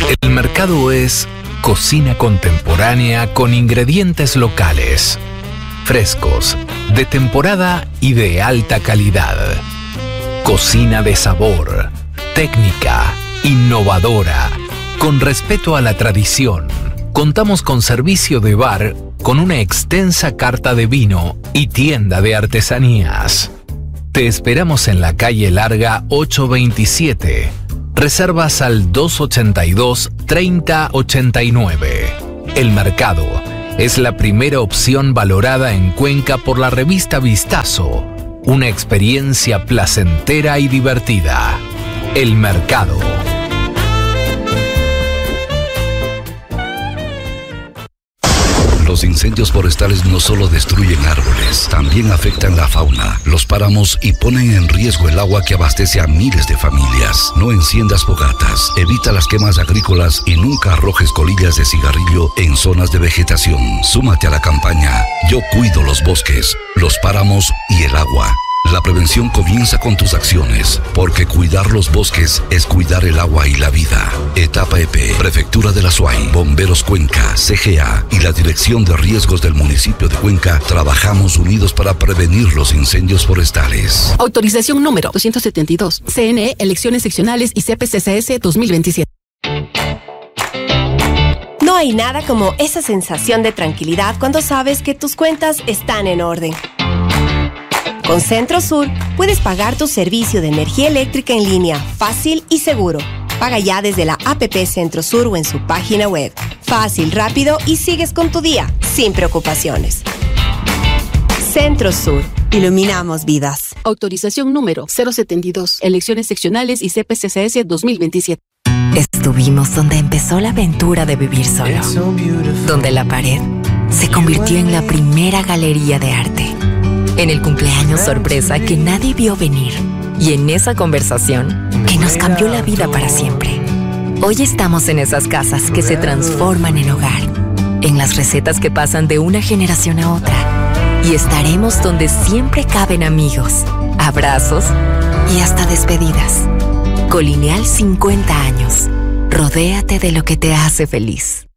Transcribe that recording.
El Mercado es cocina contemporánea con ingredientes locales, frescos, de temporada y de alta calidad. Cocina de sabor, técnica, innovadora, con respeto a la tradición. Contamos con servicio de bar, con una extensa carta de vino y tienda de artesanías. Te esperamos en la calle Larga 827. Reservas al 282-3089. El Mercado es la primera opción valorada en Cuenca por la revista Vistazo. Una experiencia placentera y divertida. El Mercado. Los incendios forestales no solo destruyen árboles, también afectan la fauna, los páramos y ponen en riesgo el agua que abastece a miles de familias. No enciendas fogatas, evita las quemas agrícolas y nunca arrojes colillas de cigarrillo en zonas de vegetación. Súmate a la campaña Yo cuido los bosques, los páramos y el agua. La prevención comienza con tus acciones, porque cuidar los bosques es cuidar el agua y la vida. Etapa EP, Prefectura de la Suay, Bomberos Cuenca, CGA y la Dirección de Riesgos del municipio de Cuenca trabajamos unidos para prevenir los incendios forestales. Autorización número 272. CNE, Elecciones Seccionales y CPCCS 2027. No hay nada como esa sensación de tranquilidad cuando sabes que tus cuentas están en orden. Con CentroSur puedes pagar tu servicio de energía eléctrica en línea, fácil y seguro. Paga ya desde la APP CentroSur o en su página web. Fácil, rápido y sigues con tu día, sin preocupaciones. CentroSur. Iluminamos vidas. Autorización número 072. Elecciones Seccionales y CPCCS 2027. Estuvimos donde empezó la aventura de vivir solo. Donde la pared se convirtió en la primera galería de arte. En el cumpleaños sorpresa que nadie vio venir. Y en esa conversación que nos cambió la vida para siempre. Hoy estamos en esas casas que se transforman en hogar. En las recetas que pasan de una generación a otra. Y estaremos donde siempre caben amigos, abrazos y hasta despedidas. Colineal 50 años. Rodéate de lo que te hace feliz.